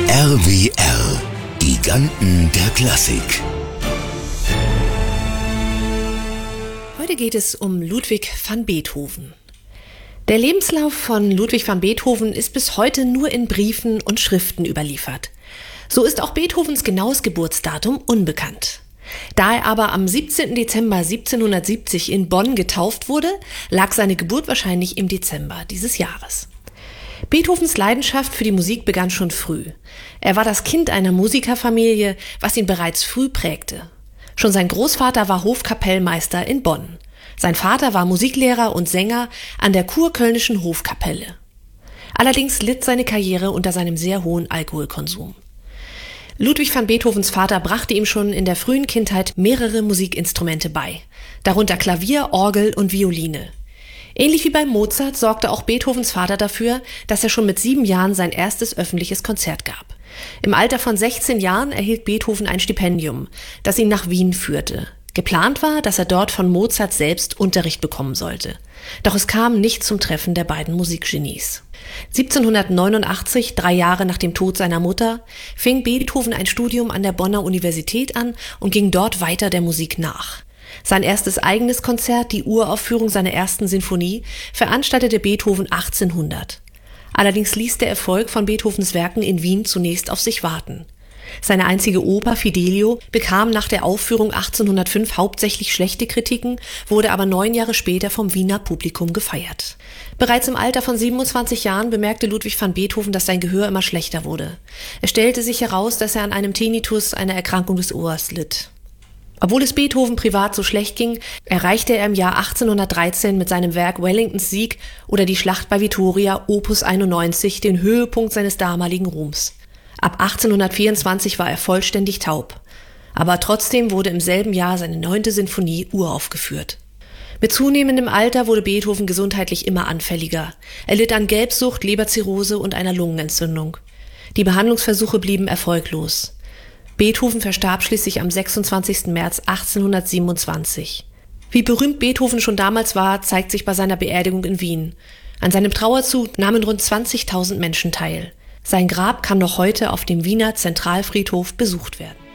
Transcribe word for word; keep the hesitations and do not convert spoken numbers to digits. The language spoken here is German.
R W R, Giganten der Klassik. Heute geht es um Ludwig van Beethoven. Der Lebenslauf von Ludwig van Beethoven ist bis heute nur in Briefen und Schriften überliefert. So ist auch Beethovens genaues Geburtsdatum unbekannt. Da er aber am siebzehnten Dezember siebzehnhundertsiebzig in Bonn getauft wurde, lag seine Geburt wahrscheinlich im Dezember dieses Jahres. Beethovens Leidenschaft für die Musik begann schon früh. Er war das Kind einer Musikerfamilie, was ihn bereits früh prägte. Schon sein Großvater war Hofkapellmeister in Bonn. Sein Vater war Musiklehrer und Sänger an der kurkölnischen Hofkapelle. Allerdings litt seine Karriere unter seinem sehr hohen Alkoholkonsum. Ludwig van Beethovens Vater brachte ihm schon in der frühen Kindheit mehrere Musikinstrumente bei, darunter Klavier, Orgel und Violine. Ähnlich wie bei Mozart sorgte auch Beethovens Vater dafür, dass er schon mit sieben Jahren sein erstes öffentliches Konzert gab. Im Alter von sechzehn Jahren erhielt Beethoven ein Stipendium, das ihn nach Wien führte. Geplant war, dass er dort von Mozart selbst Unterricht bekommen sollte. Doch es kam nicht zum Treffen der beiden Musikgenies. siebzehnhundertneunundachtzig, drei Jahre nach dem Tod seiner Mutter, fing Beethoven ein Studium an der Bonner Universität an und ging dort weiter der Musik nach. Sein erstes eigenes Konzert, die Uraufführung seiner ersten Sinfonie, veranstaltete Beethoven achtzehnhundert. Allerdings ließ der Erfolg von Beethovens Werken in Wien zunächst auf sich warten. Seine einzige Oper Fidelio bekam nach der Aufführung achtzehnhundertfünf hauptsächlich schlechte Kritiken, wurde aber neun Jahre später vom Wiener Publikum gefeiert. Bereits im Alter von siebenundzwanzig Jahren bemerkte Ludwig van Beethoven, dass sein Gehör immer schlechter wurde. Es stellte sich heraus, dass er an einem Tinnitus, einer Erkrankung des Ohrs, litt. Obwohl es Beethoven privat so schlecht ging, erreichte er im Jahr achtzehnhundertdreizehn mit seinem Werk Wellingtons Sieg oder die Schlacht bei Vittoria Opus einundneunzig den Höhepunkt seines damaligen Ruhms. Ab achtzehnhundertvierundzwanzig war er vollständig taub. Aber trotzdem wurde im selben Jahr seine neunte Sinfonie uraufgeführt. Mit zunehmendem Alter wurde Beethoven gesundheitlich immer anfälliger. Er litt an Gelbsucht, Leberzirrhose und einer Lungenentzündung. Die Behandlungsversuche blieben erfolglos. Beethoven verstarb schließlich am sechsundzwanzigsten März achtzehnhundertsiebenundzwanzig. Wie berühmt Beethoven schon damals war, zeigt sich bei seiner Beerdigung in Wien. An seinem Trauerzug nahmen rund zwanzigtausend Menschen teil. Sein Grab kann noch heute auf dem Wiener Zentralfriedhof besucht werden.